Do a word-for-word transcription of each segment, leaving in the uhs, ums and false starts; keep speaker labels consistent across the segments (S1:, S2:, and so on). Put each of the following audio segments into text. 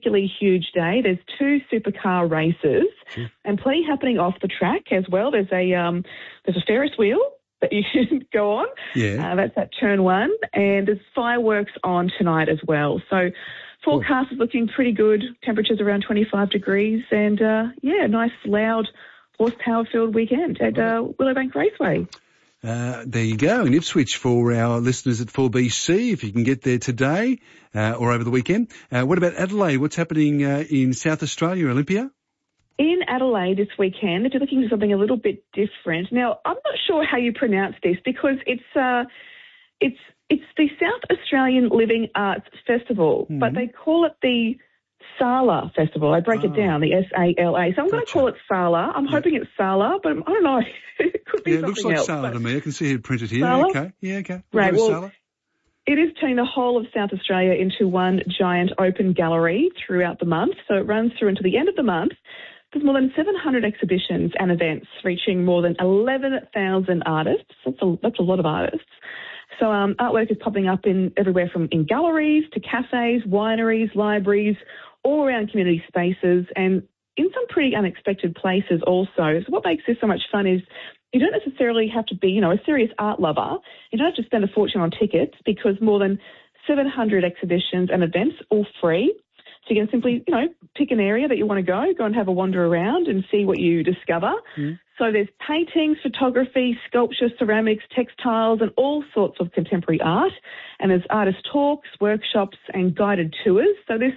S1: particularly huge day. There's two supercar races
S2: Sure.
S1: and plenty happening off the track as well. There's a um, there's a Ferris wheel that you can go on.
S2: Yeah.
S1: Uh, that's at turn one. And there's fireworks on tonight as well. So forecast is looking pretty good. Temperatures around twenty-five degrees. And, uh, yeah, nice, loud, horsepower-filled weekend at uh, Willowbank Raceway.
S2: Uh, there you go, in Ipswich for our listeners at four B C, if you can get there today uh, or over the weekend. Uh, what about Adelaide? What's happening uh, in South Australia, Olympia?
S1: In Adelaide this weekend, if you're looking for something a little bit different. Now, I'm not sure how you pronounce this because it's uh, it's it's the South Australian Living Arts Festival, mm-hmm. but they call it the Sala Festival. I break
S2: oh.
S1: it down, the S A L A. So I'm gotcha. going to call it Sala. I'm yeah. hoping it's Sala, but I don't know. It could be
S2: yeah, it
S1: something
S2: looks like
S1: else,
S2: Sala
S1: but...
S2: to me. I can see it printed here.
S1: Sala?
S2: Okay. Yeah, okay. We'll
S1: right, well,
S2: Sala.
S1: it is turning the whole of South Australia into one giant open gallery throughout the month. So it runs through until the end of the month. There's more than seven hundred exhibitions and events reaching more than eleven thousand artists. That's a, that's a lot of artists. So um, artwork is popping up in everywhere from in galleries to cafes, wineries, libraries, all around community spaces and in some pretty unexpected places also. So what makes this so much fun is you don't necessarily have to be, you know, a serious art lover. You don't have to spend a fortune on tickets because more than seven hundred exhibitions and events, all free. So you can simply, you know, pick an area that you want to go, go and have a wander around and see what you discover. Mm. So there's paintings, photography, sculpture, ceramics, textiles, and all sorts of contemporary art. And there's artist talks, workshops, and guided tours. So this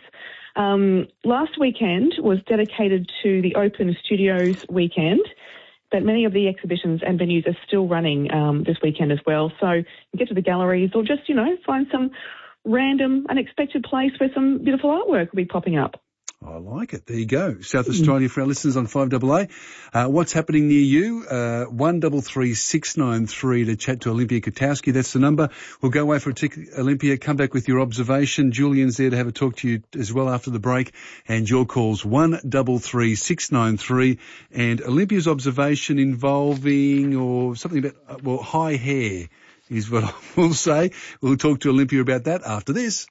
S1: um, last weekend was dedicated to the Open Studios weekend, but many of the exhibitions and venues are still running um, this weekend as well. So you can get to the galleries or just, you know, find some random, unexpected place where some beautiful artwork will be popping up.
S2: I like it. There you go. South Australia for our listeners on five A A. Uh, what's happening near you? Uh, one double three six nine three to chat to Olympia Katowski. That's the number. We'll go away for a ticket, Olympia. Come back with your observation. Julian's there to have a talk to you as well after the break. And your calls one double three six nine three. And Olympia's observation involving or something about uh, well high hair is what I will say. We'll talk to Olympia about that after this.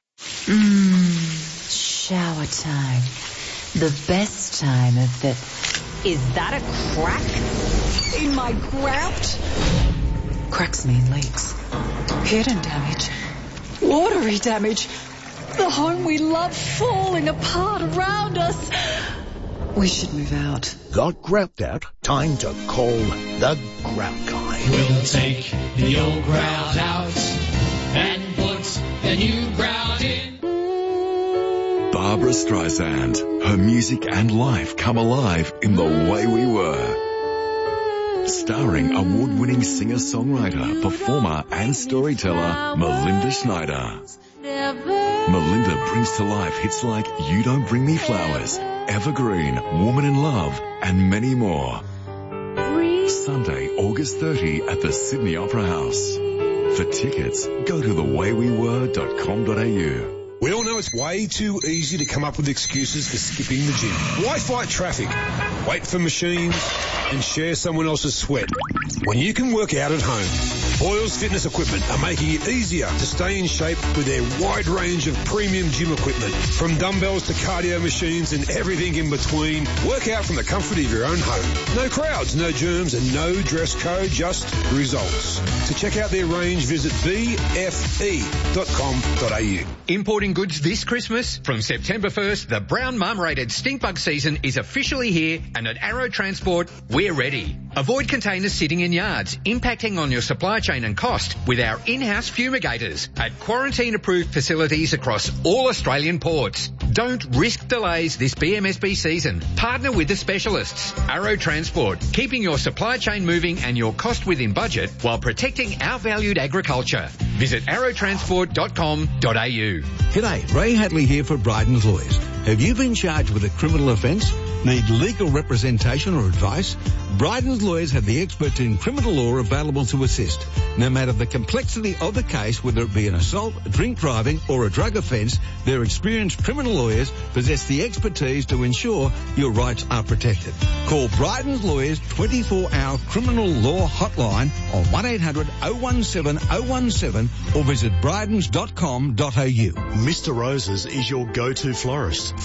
S3: Mmm, shower time. The best time of the... Is that a crack in my grout? Cracks mean leaks. Hidden damage. Watery damage. The home we love falling apart around us. We should move out.
S4: Got grout out? Time to call the Grout Guy.
S5: We'll take the old grout out and put the new grout in.
S6: Barbara Streisand. Her music and life come alive in The Way We Were. Starring award-winning singer-songwriter, performer and storyteller Melinda Schneider. Melinda brings to life hits like You Don't Bring Me Flowers, Evergreen, Woman in Love, and many more. Sunday, August thirtieth at the Sydney Opera House. For tickets, go to the way we were dot com dot a u.
S7: We all know it's way too easy to come up with excuses for skipping the gym. Why fight traffic, wait for machines, and share someone else's sweat when you can work out at home? Boyles Fitness Equipment are making it easier to stay in shape with their wide range of premium gym equipment. From dumbbells to cardio machines and everything in between, work out from the comfort of your own home. No crowds, no germs, and no dress code, just results. To check out their range, visit b f e dot com dot a u.
S8: Importing goods this Christmas? From September first, the brown marmorated stink bug season is officially here, and at Arrow Transport, we're ready. Avoid containers sitting in yards, impacting on your supply chain and cost with our in-house fumigators at quarantine-approved facilities across all Australian ports. Don't risk delays this B M S B season. Partner with the specialists. Arrow Transport, keeping your supply chain moving and your cost within budget while protecting our valued agriculture. Visit arrow transport dot com dot a u.
S9: G'day, Ray Hadley here for Bryden's Lawyers. Have you been charged with a criminal offence? Need legal representation or advice? Bryden's Lawyers have the experts in criminal law available to assist. No matter the complexity of the case, whether it be an assault, drink driving or a drug offence, their experienced criminal lawyers possess the expertise to ensure your rights are protected. Call Bryden's Lawyers twenty-four hour criminal law hotline on one eight hundred oh one seven oh one seven or visit brydens dot com dot a u.
S10: Mister Rose's is your go-to florist.